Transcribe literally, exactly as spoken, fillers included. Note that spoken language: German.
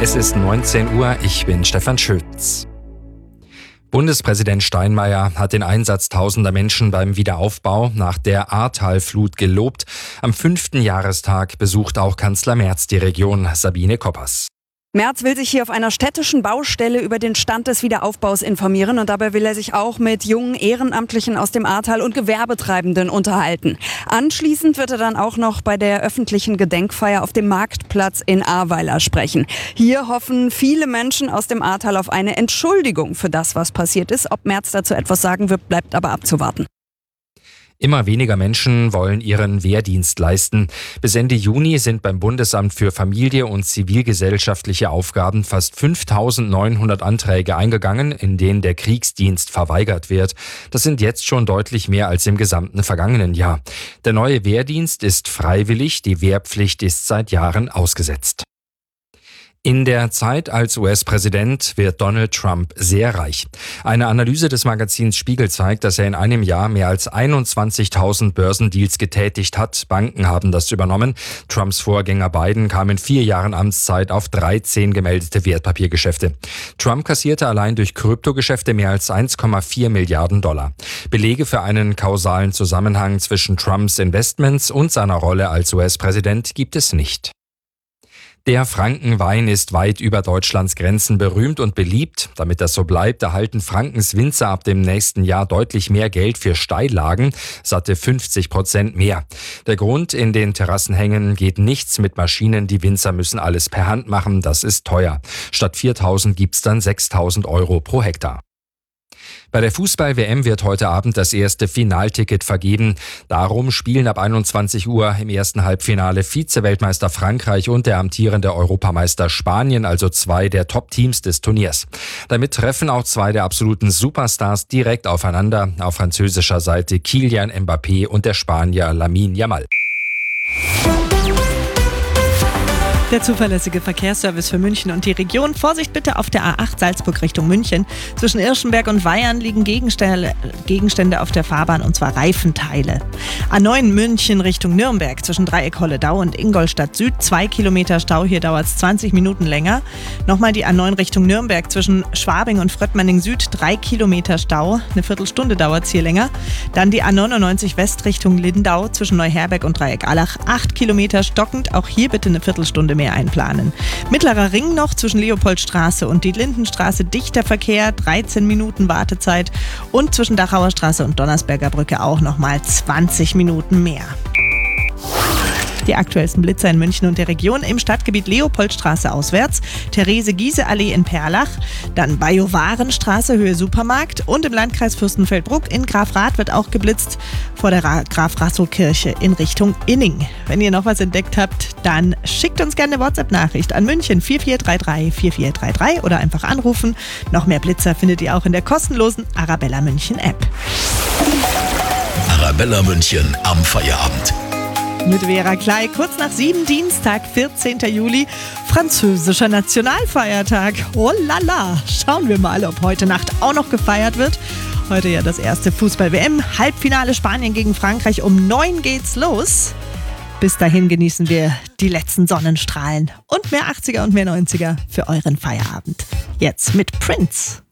Es ist neunzehn Uhr, ich bin Stefan Schütz. Bundespräsident Steinmeier hat den Einsatz tausender Menschen beim Wiederaufbau nach der Ahrtal-Flut gelobt. Am fünften Jahrestag besucht auch Kanzler Merz die Region. Sabine Koppers. Merz will sich hier auf einer städtischen Baustelle über den Stand des Wiederaufbaus informieren und dabei will er sich auch mit jungen Ehrenamtlichen aus dem Ahrtal und Gewerbetreibenden unterhalten. Anschließend wird er dann auch noch bei der öffentlichen Gedenkfeier auf dem Marktplatz in Ahrweiler sprechen. Hier hoffen viele Menschen aus dem Ahrtal auf eine Entschuldigung für das, was passiert ist. Ob Merz dazu etwas sagen wird, bleibt aber abzuwarten. Immer weniger Menschen wollen ihren Wehrdienst leisten. Bis Ende Juni sind beim Bundesamt für Familie und zivilgesellschaftliche Aufgaben fast fünftausendneunhundert Anträge eingegangen, in denen der Kriegsdienst verweigert wird. Das sind jetzt schon deutlich mehr als im gesamten vergangenen Jahr. Der neue Wehrdienst ist freiwillig, die Wehrpflicht ist seit Jahren ausgesetzt. In der Zeit als U S-Präsident wird Donald Trump sehr reich. Eine Analyse des Magazins Spiegel zeigt, dass er in einem Jahr mehr als einundzwanzigtausend Börsendeals getätigt hat. Banken haben das übernommen. Trumps Vorgänger Biden kam in vier Jahren Amtszeit auf dreizehn gemeldete Wertpapiergeschäfte. Trump kassierte allein durch Kryptogeschäfte mehr als eins Komma vier Milliarden Dollar. Belege für einen kausalen Zusammenhang zwischen Trumps Investments und seiner Rolle als U S-Präsident gibt es nicht. Der Frankenwein ist weit über Deutschlands Grenzen berühmt und beliebt. Damit das so bleibt, erhalten Frankens Winzer ab dem nächsten Jahr deutlich mehr Geld für Steillagen, satte fünfzig Prozent mehr. Der Grund: in den Terrassenhängen geht nichts mit Maschinen, die Winzer müssen alles per Hand machen, das ist teuer. Statt viertausend gibt's dann sechstausend Euro pro Hektar. Bei der Fußball-W M wird heute Abend das erste Finalticket vergeben. Darum spielen ab einundzwanzig Uhr im ersten Halbfinale Vize-Weltmeister Frankreich und der amtierende Europameister Spanien, also zwei der Top-Teams des Turniers. Damit treffen auch zwei der absoluten Superstars direkt aufeinander. Auf französischer Seite Kylian Mbappé und der Spanier Lamine Yamal. Der zuverlässige Verkehrsservice für München und die Region. Vorsicht bitte auf der A acht Salzburg Richtung München. Zwischen Irschenberg und Weyern liegen Gegenstände, Gegenstände auf der Fahrbahn, und zwar Reifenteile. A neun München Richtung Nürnberg zwischen Dreieck Holledau und Ingolstadt Süd. Zwei Kilometer Stau, hier dauert es zwanzig Minuten länger. Nochmal die A neun Richtung Nürnberg zwischen Schwabing und Fröttmanning Süd. Drei Kilometer Stau, eine Viertelstunde dauert es hier länger. Dann die A neunundneunzig West Richtung Lindau zwischen Neuherberg und Dreieck Allach. Acht Kilometer stockend, auch hier bitte eine Viertelstunde mehr einplanen. Mittlerer Ring noch zwischen Leopoldstraße und die Lindenstraße dichter Verkehr, dreizehn Minuten Wartezeit, und zwischen Dachauer Straße und Donnersberger Brücke auch nochmal zwanzig Minuten mehr. Die aktuellsten Blitzer in München und der Region: im Stadtgebiet Leopoldstraße auswärts, Therese-Giese-Allee in Perlach, dann Bajovarenstraße Höhe Supermarkt, und im Landkreis Fürstenfeldbruck in Grafrath wird auch geblitzt vor der Ra- Graf-Rasso-Kirche in Richtung Inning. Wenn ihr noch was entdeckt habt, dann schickt uns gerne eine WhatsApp-Nachricht an München vier vier drei drei vier vier drei drei oder einfach anrufen. Noch mehr Blitzer findet ihr auch in der kostenlosen Arabella München App. Arabella München am Feierabend. Mit Vera Klei, kurz nach sieben, Dienstag, vierzehnten Juli, französischer Nationalfeiertag. Oh la la, schauen wir mal, ob heute Nacht auch noch gefeiert wird. Heute ja das erste Fußball-W M, Halbfinale Spanien gegen Frankreich, um neun geht's los. Bis dahin genießen wir die letzten Sonnenstrahlen und mehr achtziger und mehr neunziger für euren Feierabend. Jetzt mit Prince.